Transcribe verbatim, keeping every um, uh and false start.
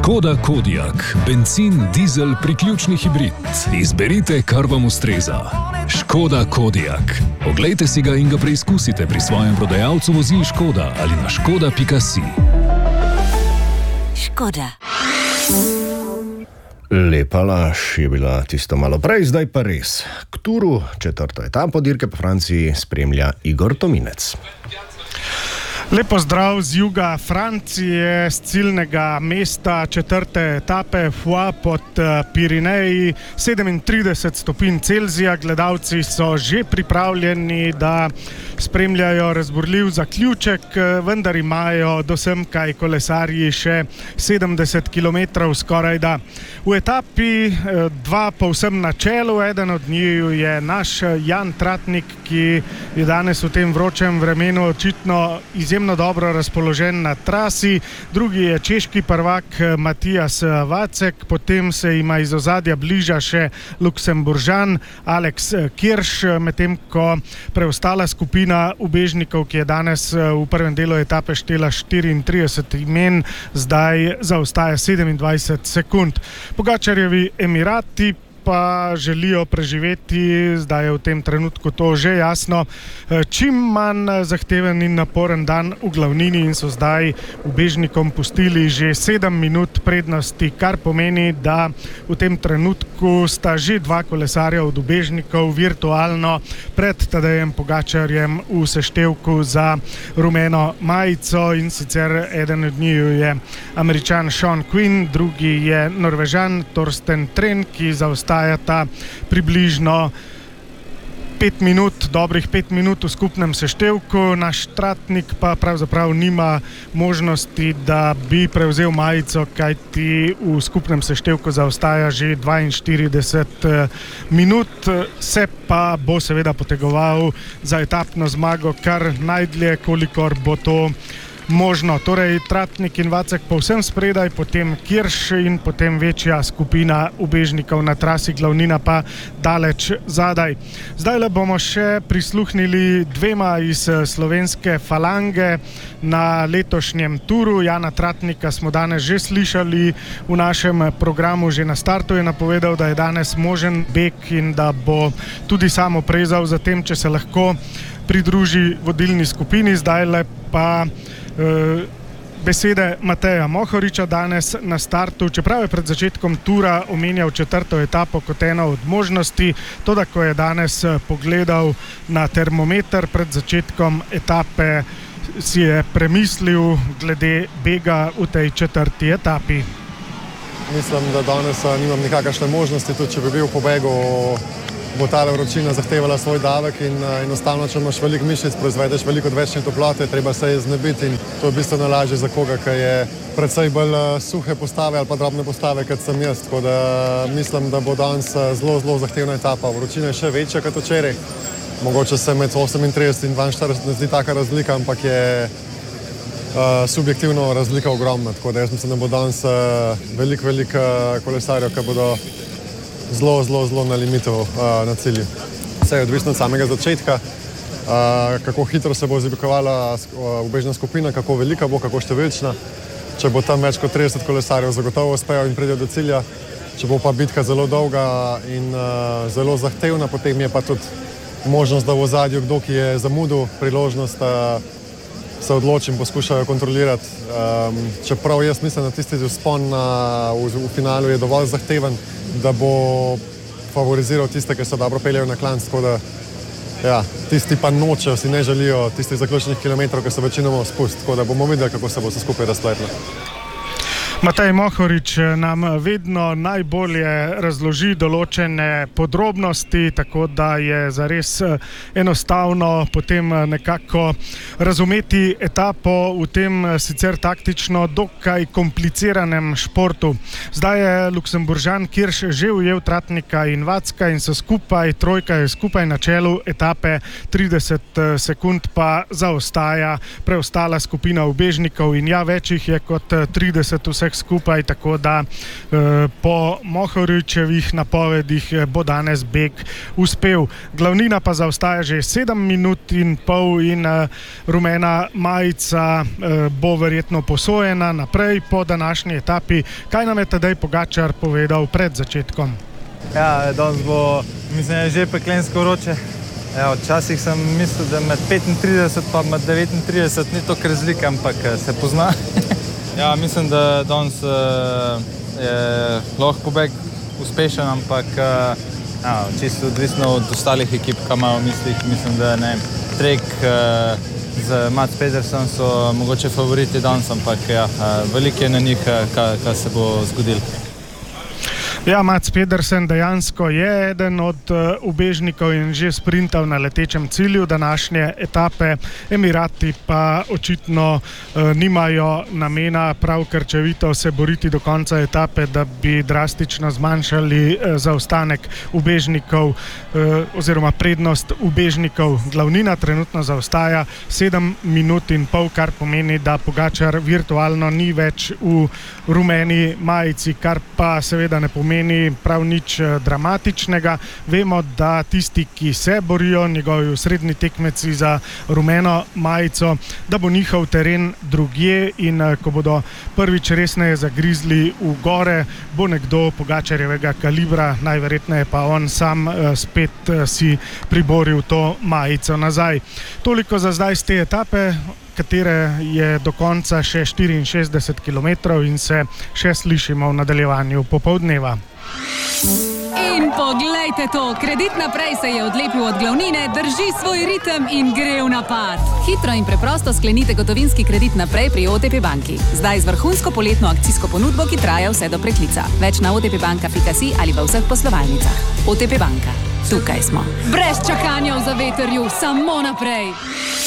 Škoda Kodiaq, bencin, dizel, priključni hibrid. Izberite, kar vam ustreza. Škoda Kodiaq. Oglejte si ga in ga preizkusite pri svojem prodajalcu vozil Škoda ali na škoda pika si. Škoda. Lepa laž je bila tisto malo prej, zdaj pa res. K Turu, četrto etapo dirke po Franciji, spremlja Igor Tominec. Lepo zdrav z juga Francije, z ciljnega mesta četrte etape Foix pod Pirineji, sedemintrideset stopinj Celzija. Gledalci so že pripravljeni, da spremljajo razburljiv zaključek, vendar imajo do semkaj kolesarji še sedemdeset kilometrov skoraj da. V etapi dva povsem na čelu, eden od njiju je naš Jan Tratnik, ki je danes v tem vročem vremenu očitno izjemno dobro razpoložen na trasi, drugi je češki prvak Matijas Vacek, potem se ima iz ozadja bliža še Luksemburžan Alex Kirš, medtem ko preostala skupina ubežnikov, ki je danes v prvem delu etape štela štiriintrideset imen, zdaj zaostaja sedemindvajset sekund. Pogačarjevi Emirati pa želijo preživeti, zdaj je v tem trenutku to že jasno, čim manj zahteven in naporen dan v glavnini in so zdaj ubežnikom pustili že sedem minut prednosti, kar pomeni, da v tem trenutku sta že dva kolesarja od ubežnikov virtualno pred Tadejem Pogačarjem v seštevku za rumeno majico, in sicer eden od njiju je Američan Sean Quinn, drugi je Norvežan Torsten Tren, ki zaostaja ta približno pet minut, dobrih pet minut v skupnem seštevku. Naš Tratnik pa pravzaprav nima možnosti, da bi prevzel majico, kajti v skupnem seštevku zaostaja že dvainštirideset minut, se pa bo seveda potegoval za etapno zmago kar najdlje, kolikor bo to možno. Torej Tratnik in Vacek povsem spredaj, potem Kirš in potem večja skupina ubežnikov na trasi, glavnina pa daleč zadaj. Zdaj le bomo še prisluhnili dvema iz slovenske falange na letošnjem Turu. Jana Tratnika smo danes že slišali v našem programu, že na startu je napovedal, da je danes možen beg in da bo tudi sam oprezal za tem, če se lahko pridruži vodilni skupini. Zdaj le pa besede Mateja Mohoriča danes na startu, čeprav je pred začetkom Tura omenjal četrto etapo kot eno od možnosti, toda ko je danes pogledal na termometer pred začetkom etape, si je premislil glede bega v tej četrti etapi. Mislim, da danes nimam nikakršne možnosti, tudi če bi bil po begu, bo ta vročina zahtevala svoj davek in enostavno, če imaš veliko mišic, proizvedeš veliko odvečne toplote, treba se je znebiti in to je bistveno lažje za koga, ki je predvsej bolj suhe postave ali pa drobne postave, kot sem jaz. Tako da mislim, da bo danes zelo, zelo zahtevna etapa. Vročina je še večja kot včeraj. Mogoče se med osemintrideset in dvainštirideset ne zdi taka razlika, ampak je uh, subjektivno razlika ogromna. Tako da jaz mislim, da bo danes uh, veliko, veliko uh, kolesarjev, ki bodo zelo, zelo, zelo na limitu uh, na cilju. Vse je odvisno od samega začetka, uh, kako hitro se bo izoblikovala uh, ubežna skupina, kako velika bo, kako številčna. Če bo tam več kot trideset kolesarjev, zagotovo uspejo in pridejo do cilja. Če bo pa bitka zelo dolga in uh, zelo zahtevna, potem je pa tudi možnost, da v ozadju kdo, ki je zamudil priložnost, uh, se odloči in poskušajo kontrolirati. Um, čeprav jaz mislim, da tisti vzpon uh, v, v finalu je dovolj zahteven, da bo favoriziral tiste, ki se dobro peljajo na klanc, tako da ja, tisti pa nočejo, si ne želijo tistih zaključnih kilometrov, ki so večinoma spust, tako da bomo videli, kako se bo vse skupaj razpletlo. Matej Mohorič nam vedno najbolje razloži določene podrobnosti, tako da je zares enostavno potem nekako razumeti etapo v tem sicer taktično dokaj kompliciranem športu. Zdaj je Luksemburžan Kirš že ujel Tratnika in Vacka in so skupaj, trojka je skupaj na čelu etape, trideset sekund pa zaostaja preostala skupina ubežnikov in ja, večjih je kot trideset vseh vseh skupaj, tako da uh, po Mohoričevih napovedih bo danes beg uspel. Glavnina pa zaostaja že sedem minut in pol in uh, rumena majica uh, bo verjetno posojena naprej po današnji etapi. Kaj nam je Tadej Pogačar povedal pred začetkom? Ja, danes bo, mislim, je že peklensko vroče. Ja, včasih sem mislil, da med petintrideset pa med devetintrideset ni toliko razlike, ampak se pozna. Ja, mislim, da danes uh, je lahko pobeg uspešen, ampak uh, ja, čisto odvisno od ostalih ekip, kaj imajo v mislih. Mislim, da ne, Trek uh, z Mats Pedersen so mogoče favoriti danes, ampak ja, uh, veliko je na njih, kaj, kaj se bo zgodilo. Ja, Mats Pedersen dejansko je eden od uh, ubežnikov in že sprintal na letečem cilju današnje etape. Emirati pa očitno uh, nimajo namena prav krčevito se boriti do konca etape, da bi drastično zmanjšali uh, zaostanek ubežnikov uh, oziroma prednost ubežnikov. Glavnina trenutno zaostaja sedem minut in pol, kar pomeni, da Pogačar virtualno ni več v rumeni majici, kar pa seveda ne pomeni prav nič dramatičnega. Vemo, da tisti, ki se borijo, njegovi osrednji tekmeci za rumeno majico, da bo njihov teren drugje in ko bodo prvič resneje zagrizli v gore, bo nekdo Pogačarjevega kalibra, najverjetneje pa on sam spet si priboril to majico nazaj. Toliko za zdaj z te etape, katere je do konca še štiriinšestdeset kilometrov in se še slišimo v nadaljevanju popoldneva. In poglejte to, Kredit Naprej se je odlepil od glavnine, drži svoj ritem in gre v napad. Hitro in preprosto sklenite gotovinski kredit naprej pri O T P banki. Zdaj z vrhunsko poletno akcijsko ponudbo, ki traja vse do preklica. Več na otpbanka pika si ali v vseh poslovalnicah. O T P banka. Tukaj smo. Brez čakanja v zavetrju, samo naprej.